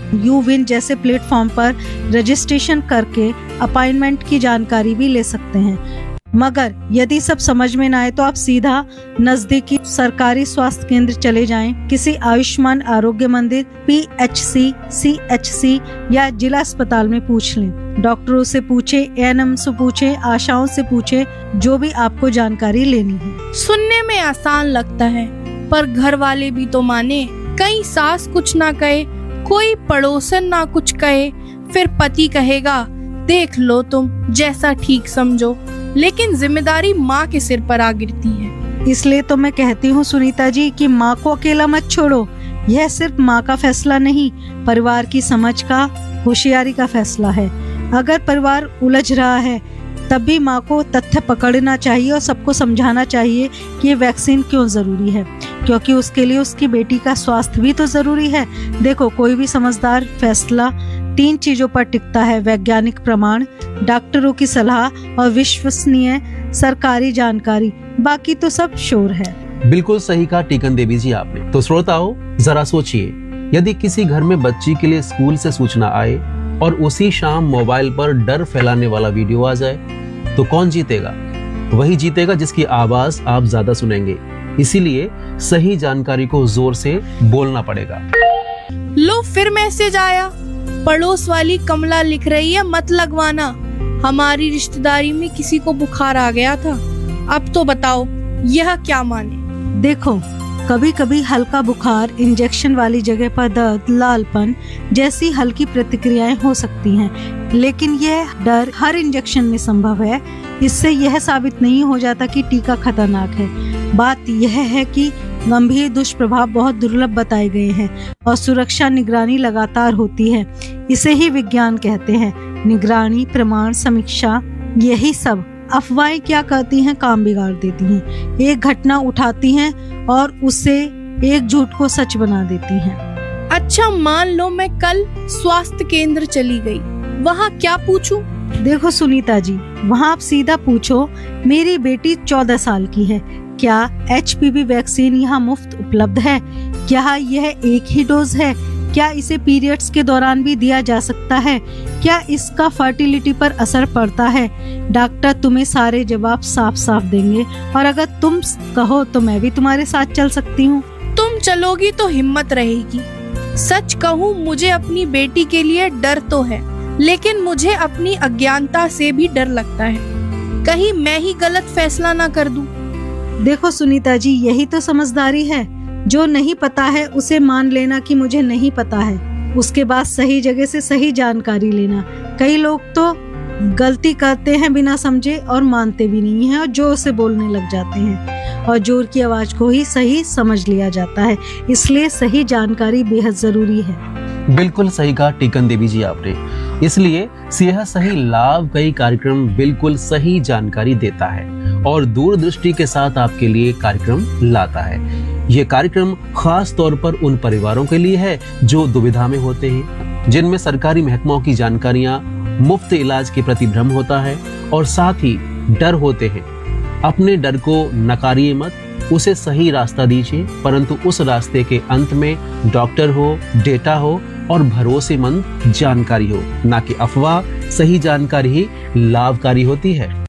यूविन जैसे प्लेटफॉर्म पर रजिस्ट्रेशन करके अपॉइंटमेंट की जानकारी भी ले सकते हैं। मगर यदि सब समझ में ना आए तो आप सीधा नजदीकी सरकारी स्वास्थ्य केंद्र चले जाएं, किसी आयुष्मान आरोग्य मंदिर, PHC, CHC या जिला अस्पताल में पूछ लें। डॉक्टरों से पूछे, ANM से पूछे, आशाओं से पूछे, जो भी आपको जानकारी लेनी है। सुनने में आसान लगता है पर घर वाले भी तो माने। कहीं सास कुछ ना कहे, कोई पड़ोसन ना कुछ कहे, फिर पति कहेगा देख लो तुम जैसा ठीक समझो, लेकिन जिम्मेदारी माँ के सिर पर आ गिरती है। इसलिए तो मैं कहती हूँ सुनीता जी कि माँ को अकेला मत छोड़ो। यह सिर्फ माँ का फैसला नहीं, परिवार की समझ का, होशियारी का फैसला है। अगर परिवार उलझ रहा है तब भी माँ को तथ्य पकड़ना चाहिए और सबको समझाना चाहिए कि ये वैक्सीन क्यों जरूरी है, क्योंकि उसके लिए उसकी बेटी का स्वास्थ्य भी तो जरूरी है। देखो, कोई भी समझदार फैसला 3 चीजों पर टिकता है: वैज्ञानिक प्रमाण, डॉक्टरों की सलाह और विश्वसनीय सरकारी जानकारी। बाकी तो सब शोर है। बिल्कुल सही कहा टीकन देवी जी आपने। तो श्रोताओ, जरा सोचिए, यदि किसी घर में बच्ची के लिए स्कूल से सूचना आए और उसी शाम मोबाइल पर डर फैलाने वाला वीडियो आ जाए, तो कौन जीतेगा? वही जीतेगा जिसकी आवाज आप ज्यादा सुनेंगे। इसीलिए सही जानकारी को जोर से बोलना पड़ेगा। लो फिर मैसेज आया, पड़ोस वाली कमला लिख रही है मत लगवाना, हमारी रिश्तेदारी में किसी को बुखार आ गया था। अब तो बताओ यह क्या माने। देखो, कभी कभी हल्का बुखार, इंजेक्शन वाली जगह पर दर्द, लालपन जैसी हल्की प्रतिक्रियाएं हो सकती हैं, लेकिन यह डर हर इंजेक्शन में संभव है। इससे यह साबित नहीं हो जाता कि टीका खतरनाक है। बात यह है कि गंभीर दुष्प्रभाव बहुत दुर्लभ बताए गए हैं और सुरक्षा निगरानी लगातार होती है। इसे ही विज्ञान कहते हैं, निगरानी, प्रमाण, समीक्षा। यही सब अफवाहें क्या करती हैं, काम बिगाड़ देती हैं। एक घटना उठाती हैं और उससे एक झूठ को सच बना देती हैं। अच्छा, मान लो मैं कल स्वास्थ्य केंद्र चली गई, वहाँ क्या पूछूं? देखो सुनीता जी, वहाँ आप सीधा पूछो, मेरी बेटी 14 साल की है, क्या HPV वैक्सीन यहाँ मुफ्त उपलब्ध है? क्या यह एक ही डोज है? क्या इसे पीरियड्स के दौरान भी दिया जा सकता है? क्या इसका फर्टिलिटी पर असर पड़ता है? डॉक्टर तुम्हें सारे जवाब साफ साफ देंगे और अगर तुम कहो तो मैं भी तुम्हारे साथ चल सकती हूँ। तुम चलोगी तो हिम्मत रहेगी। सच कहूँ, मुझे अपनी बेटी के लिए डर तो है, लेकिन मुझे अपनी अज्ञानता से भी डर लगता है, कहीं मैं ही गलत फैसला ना कर दूं। देखो सुनीता जी, यही तो समझदारी है। जो नहीं पता है उसे मान लेना कि मुझे नहीं पता है, उसके बाद सही जगह से सही जानकारी लेना। कई लोग तो गलती करते हैं बिना समझे और मानते भी नहीं हैं और जोर से बोलने लग जाते हैं और जोर की आवाज को ही सही समझ लिया जाता है। इसलिए सही जानकारी बेहद जरूरी है। बिल्कुल सही कहा टीकन देवी जी आपने। इसलिए यह सही लाभ कई कार्यक्रम बिल्कुल सही जानकारी देता है और दूरदृष्टि के साथ आपके लिए कार्यक्रम लाता है। ये कार्यक्रम खास तौर पर उन परिवारों के लिए है जो दुविधा में होते हैं, जिनमें सरकारी महकमाओं की जानकारियां, मुफ्त इलाज के प्रति भ्रम होता है और साथ ही डर होते हैं। अपने डर को नकारिए मत, उसे सही रास्ता दीजिए, परंतु उस रास्ते के अंत में डॉक्टर हो, डेटा हो और भरोसेमंद जानकारी हो, ना कि अफवाह। सही जानकारी ही लाभकारी होती है।